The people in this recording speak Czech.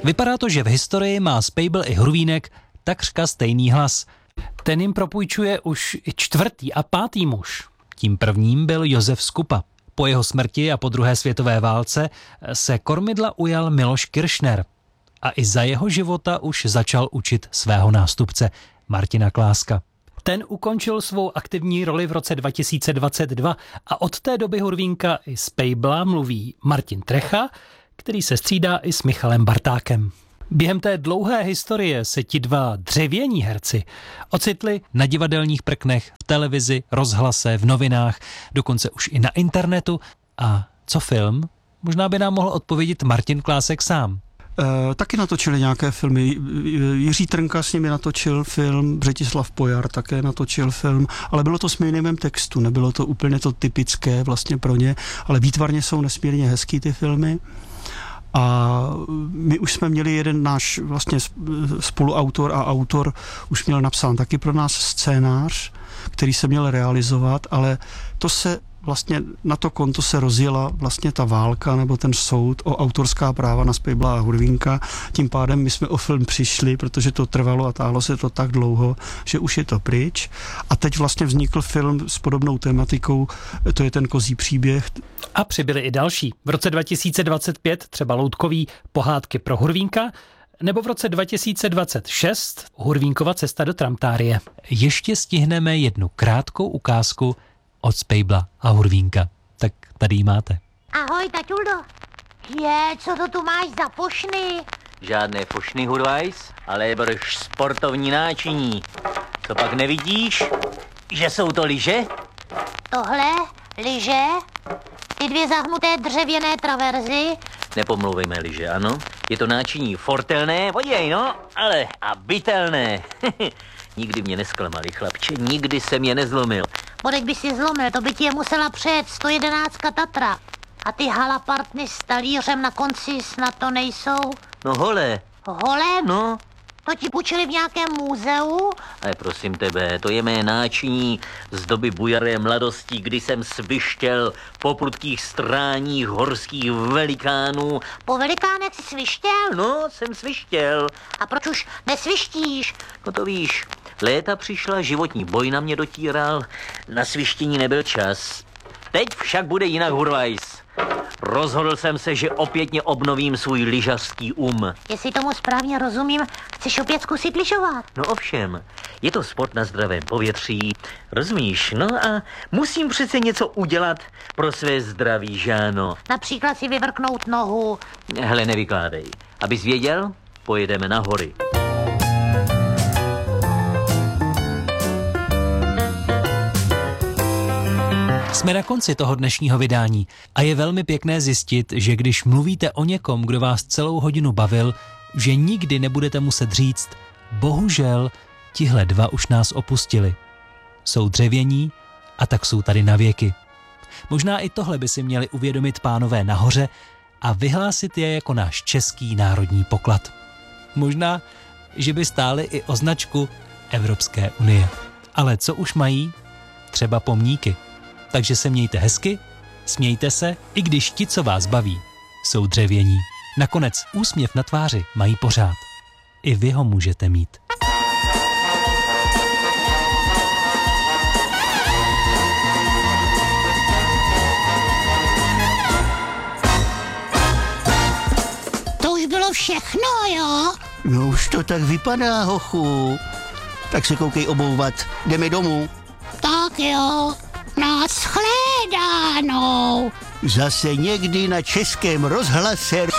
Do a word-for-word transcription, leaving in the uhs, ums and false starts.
Vypadá to, že v historii má Spejbl i Hrubínek takřka stejný hlas. Ten jim propůjčuje už čtvrtý a pátý muž. Tím prvním byl Josef Skupa. Po jeho smrti a po druhé světové válce se kormidla ujal Miloš Kiršner. A i za jeho života už začal učit svého nástupce Martina Kláska. Ten ukončil svou aktivní roli v roce dva tisíce dvacet dva a od té doby Hurvínka i Spejbla mluví Martin Trecha, který se střídá i s Michalem Bartákem. Během té dlouhé historie se ti dva dřevění herci ocitli na divadelních prknech, v televizi, rozhlase, v novinách, dokonce už i na internetu. A co film? Možná by nám mohl odpovědět Martin Klásek sám. E, taky natočili nějaké filmy. Jiří Trnka s nimi natočil film, Břetislav Pojar také natočil film, ale bylo to s minimem textu, nebylo to úplně to typické vlastně pro ně, ale výtvarně jsou nesmírně hezký ty filmy. A my už jsme měli jeden náš vlastně spoluautor a autor už měl napsán taky pro nás scénář, který se měl realizovat, ale to se vlastně na to konto se rozjela vlastně ta válka nebo ten soud o autorská práva na Spejbla a Hurvínka. Tím pádem my jsme o film přišli, protože to trvalo a táhlo se to tak dlouho, že už je to pryč. A teď vlastně vznikl film s podobnou tematikou, to je ten Kozí příběh. A přibyli i další. V roce dva tisíce dvacet pět třeba Loutkový Pohádky pro Hurvínka, nebo v roce dva tisíce dvacet šest Hurvínkova cesta do Tramtárie. Ještě stihneme jednu krátkou ukázku od Spejbla a Hurvínka. Tak tady ji máte. Ahoj, taťuldo. Je, co to tu máš za pošny? Žádné pošny, Hurvajs, ale brž sportovní náčiní. To pak nevidíš, že jsou to lyže? Tohle? Lyže? Ty dvě zahnuté dřevěné traverzy? Nepomlouvejme lyže, ano. Je to náčiní fortelné, podívej, no, ale a bytelné. Nikdy mě nesklamali, chlapče, nikdy jsem je nezlomil. Bodek by si zlomil, to by ti je musela přejet sto jedenáct Tatra. A ty halapartny s talířem na konci snad to nejsou? No hole. Hole? No. To ti půjčili v nějakém muzeu? Ale prosím tebe, to je mé náčiní z doby bujaré mladosti, kdy jsem svištěl po prudkých stráních horských velikánů. Po velikánech jsi svištěl? No, jsem svištěl. A proč už nesvištíš? No to víš, léta přišla, životní boj na mě dotíral, na svištění nebyl čas. Teď však bude jinak, Hurvajs. Rozhodl jsem se, že opětně obnovím svůj lyžařský um. Jestli tomu správně rozumím, chceš opět zkusit lyžovat? No ovšem, je to sport na zdravém povětří, rozumíš? No a musím přece něco udělat pro své zdraví, Žáno. Například si vyvrknout nohu. Hele, nevykládej. Abys věděl, pojedeme na hory. Jsme na konci toho dnešního vydání a je velmi pěkné zjistit, že když mluvíte o někom, kdo vás celou hodinu bavil, že nikdy nebudete muset říct, bohužel, tihle dva už nás opustili. Jsou dřevění a tak jsou tady na věky. Možná i tohle by si měli uvědomit pánové nahoře a vyhlásit je jako náš český národní poklad. Možná, že by stáli i o značku Evropské unie. Ale co už mají? Třeba pomníky. Takže se mějte hezky, smějte se, i když ti, co vás baví, jsou dřevění. Nakonec úsměv na tváři mají pořád. I vy ho můžete mít. To už bylo všechno, jo? No už to tak vypadá, hochu. Tak se koukej obouvat. Jdeme domů. Tak jo. Nashledanou. Zase někdy na Českém rozhlase.